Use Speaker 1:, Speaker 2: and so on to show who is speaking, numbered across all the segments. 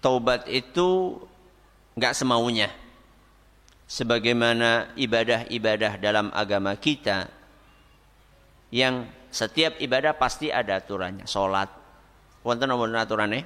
Speaker 1: taubat itu enggak semaunya. Sebagaimana ibadah-ibadah dalam agama kita yang setiap ibadah pasti ada aturannya. Salat wonten aturannya.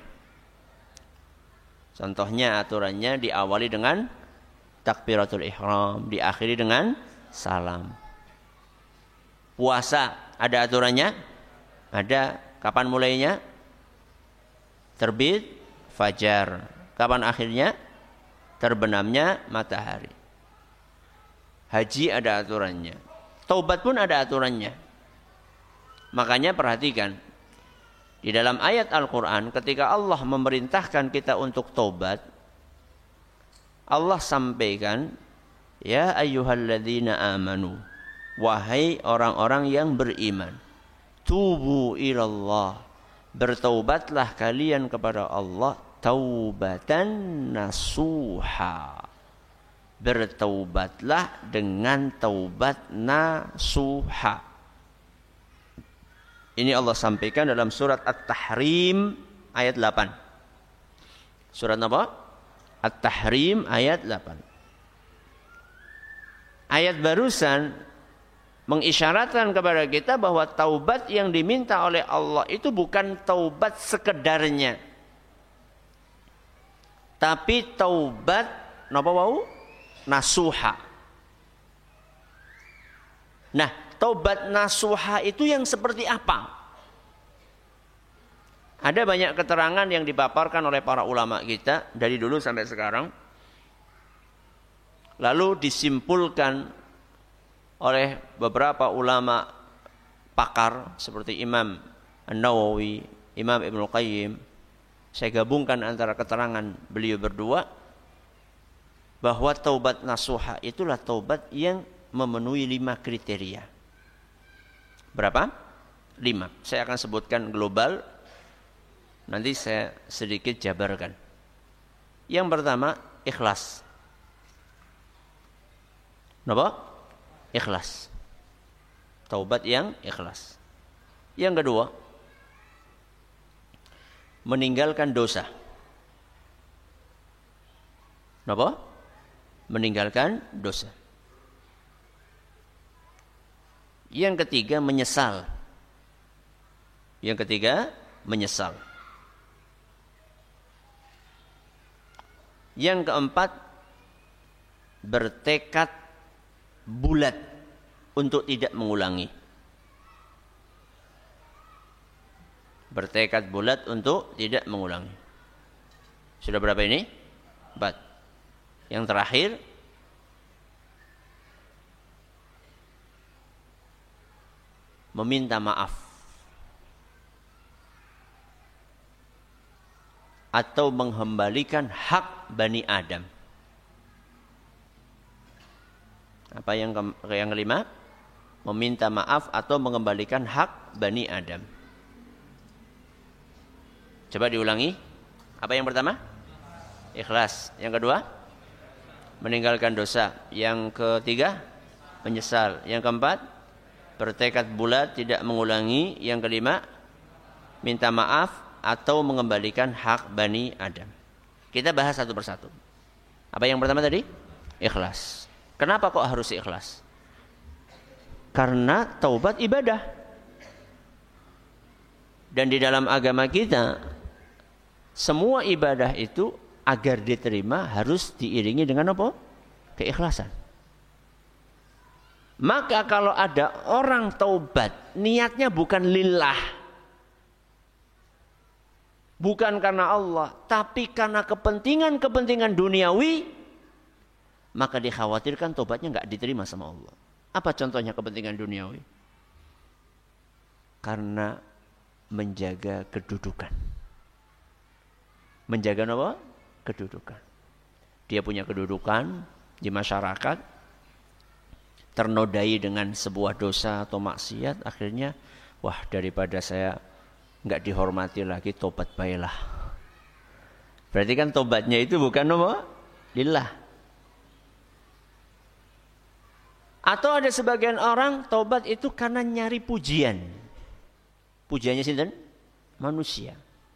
Speaker 1: Contohnya aturannya diawali dengan takbiratul ihram, diakhiri dengan salam. Puasa ada aturannya? Ada. Kapan mulainya? Terbit fajar. Kapan akhirnya? Terbenamnya matahari. Haji ada aturannya. Taubat pun ada aturannya. Makanya perhatikan. Di dalam ayat Al-Quran ketika Allah memerintahkan kita untuk taubat, Allah sampaikan, ya ayyuhalladzina amanu, wahai orang-orang yang beriman, tubu ilallah, bertaubatlah kalian kepada Allah, taubatan nasuha, bertaubatlah dengan taubat nasuha. Ini Allah sampaikan dalam surat At-Tahrim ayat 8. Surat apa? At-Tahrim ayat 8. Ayat barusan mengisyaratkan kepada kita bahwa taubat yang diminta oleh Allah itu bukan taubat sekedarnya. Tapi taubat napa wau? Nasuha. Nah, taubat nasuha itu yang seperti apa? Ada banyak keterangan yang dipaparkan oleh para ulama kita dari dulu sampai sekarang. Lalu disimpulkan oleh beberapa ulama pakar seperti Imam An-Nawawi, Imam Ibnu Qayyim. Saya gabungkan antara keterangan beliau berdua bahwa taubat nasuha itulah taubat yang memenuhi 5 kriteria. Berapa? 5. Saya akan sebutkan global. Nanti saya sedikit jabarkan. Yang pertama, ikhlas. Kenapa? Ikhlas. Taubat yang ikhlas. Yang kedua, meninggalkan dosa. Kenapa? Meninggalkan dosa. Yang ketiga, menyesal. Yang ketiga, menyesal. Yang keempat, bertekad bulat untuk tidak mengulangi. Bertekad bulat untuk tidak mengulangi. Sudah berapa ini? 4. Yang terakhir, meminta maaf atau mengembalikan hak Bani Adam. Apa yang kelima? Meminta maaf atau mengembalikan hak Bani Adam. Coba diulangi. Apa yang pertama? Ikhlas. Yang kedua? Meninggalkan dosa. Yang ketiga? Menyesal. Yang keempat? Bertekad bulat tidak mengulangi. Yang kelima? Minta maaf atau mengembalikan hak Bani Adam. Kita bahas satu persatu. Apa yang pertama tadi? Ikhlas. Kenapa kok harus ikhlas? Karena taubat ibadah. Dan di dalam agama kita, semua ibadah itu agar diterima harus diiringi dengan apa? Keikhlasan. Maka kalau ada orang taubat, niatnya bukan lillah. Bukan karena Allah, tapi karena kepentingan-kepentingan duniawi, maka dikhawatirkan taubatnya enggak diterima sama Allah. Apa contohnya kepentingan duniawi? Karena menjaga kedudukan. Menjaga apa? Kedudukan. Dia punya kedudukan di masyarakat, ternodai dengan sebuah dosa atau maksiat, akhirnya wah, daripada saya enggak dihormati lagi, tobat baiklah. Berarti kan tobatnya itu bukan apa? Lillah. Atau ada sebagian orang tobat itu karena nyari pujian. Pujiannya sinten? Manusia.